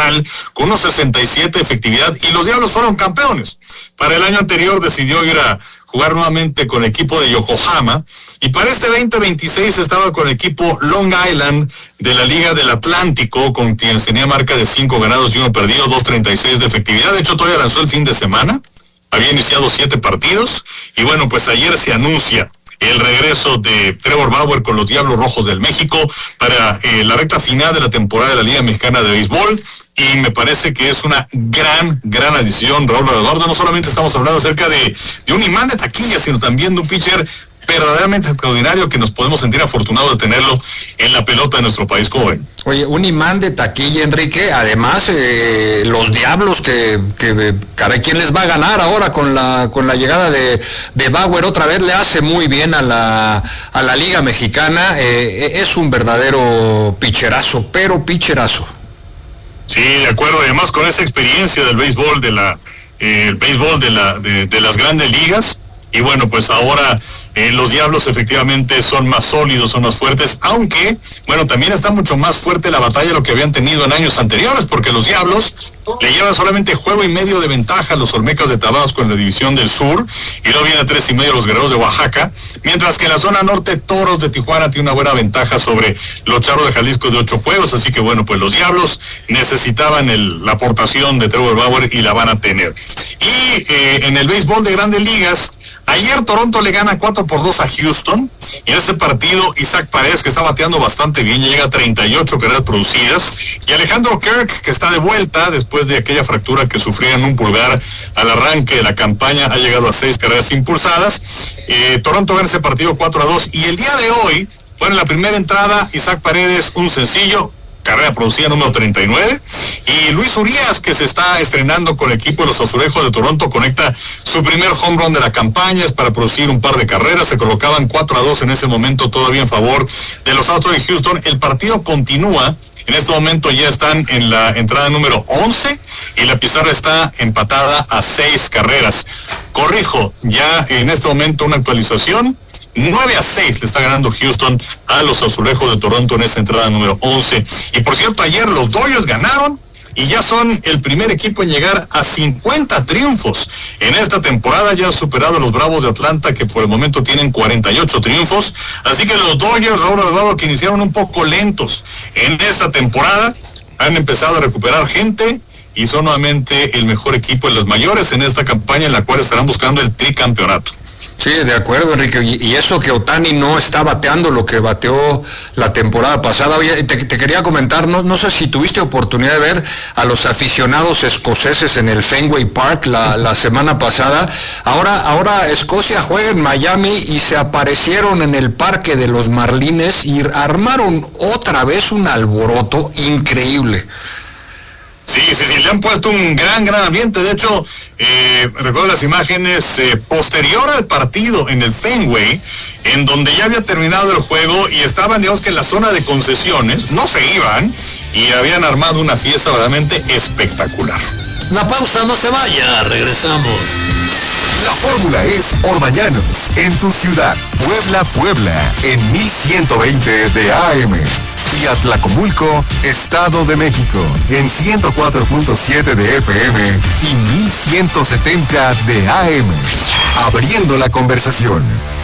total con unos 67 de efectividad y los Diablos fueron campeones. Para el año anterior decidió ir a jugar nuevamente con el equipo de Yokohama y para este 2026 estaba con el equipo Long Island de la Liga del Atlántico, con quienes tenía marca de 5 ganados y 1 perdido, 2.36 de efectividad. De hecho, todavía lanzó el fin de semana, había iniciado 7 partidos y bueno, pues ayer se anuncia el regreso de Trevor Bauer con los Diablos Rojos del México para la recta final de la temporada de la Liga Mexicana de Béisbol, y me parece que es una gran adición, Raúl Eduardo. No solamente estamos hablando acerca de un imán de taquilla, sino también de un pitcher verdaderamente extraordinario que nos podemos sentir afortunados de tenerlo en la pelota de nuestro país. ¿Cómo ven? Oye, un imán de taquilla, Enrique. Además, los Diablos que caray, ¿quién les va a ganar ahora con la llegada de Bauer? Otra vez le hace muy bien a la Liga Mexicana. Es un verdadero picherazo, pero picherazo. Sí, de acuerdo. Además, con esa experiencia del béisbol de las grandes ligas. Y bueno, pues ahora los Diablos efectivamente son más sólidos, son más fuertes, aunque, bueno, también está mucho más fuerte la batalla de lo que habían tenido en años anteriores, porque los Diablos le llevan solamente juego y medio de ventaja a los Olmecas de Tabasco en la División del Sur, y luego viene a 3.5 los Guerreros de Oaxaca, mientras que en la zona norte Toros de Tijuana tiene una buena ventaja sobre los Charros de Jalisco de 8 juegos, así que bueno, pues los Diablos necesitaban la aportación de Trevor Bauer y la van a tener. Y en el béisbol de Grandes Ligas, ayer Toronto le gana 4-2 a Houston, y en ese partido Isaac Paredes, que está bateando bastante bien, llega a 38 carreras producidas, y Alejandro Kirk, que está de vuelta después de aquella fractura que sufrió en un pulgar al arranque de la campaña, ha llegado a 6 carreras impulsadas. Toronto gana ese partido 4-2, y el día de hoy, bueno, en la primera entrada, Isaac Paredes, un sencillo, carrera producida número 39, y Luis Urias, que se está estrenando con el equipo de los Azulejos de Toronto, conecta su primer home run de la campaña, es para producir un par de carreras. Se colocaban 4-2 en ese momento, todavía en favor de los Astros de Houston. El partido continúa, en este momento ya están en la entrada número 11 y la pizarra está empatada a 6 carreras. Corrijo, ya en este momento una actualización, 9-6 le está ganando Houston a los Azulejos de Toronto en esa entrada número 11. Y por cierto, ayer los Dodgers ganaron y ya son el primer equipo en llegar a 50 triunfos. En esta temporada ya han superado a los Bravos de Atlanta, que por el momento tienen 48 triunfos. Así que los Dodgers, Raúl Eduardo, que iniciaron un poco lentos en esta temporada, han empezado a recuperar gente y son nuevamente el mejor equipo de los mayores en esta campaña, en la cual estarán buscando el tricampeonato. Sí, de acuerdo, Enrique, y eso que Ohtani no está bateando lo que bateó la temporada pasada. Oye, te quería comentar, no sé si tuviste oportunidad de ver a los aficionados escoceses en el Fenway Park la semana pasada. Ahora Escocia juega en Miami y se aparecieron en el parque de los Marlines y armaron otra vez un alboroto increíble. Sí, le han puesto un gran ambiente. De hecho, recuerdo las imágenes posterior al partido en el Fenway, en donde ya había terminado el juego y estaban, digamos que en la zona de concesiones, no se iban, y habían armado una fiesta verdaderamente espectacular. La pausa, no se vaya, regresamos. La fórmula es Orbañanos, en tu ciudad, Puebla, en 1120 de AM. Y Atlacomulco, Estado de México, en 104.7 de FM y 1170 de AM. Abriendo la conversación.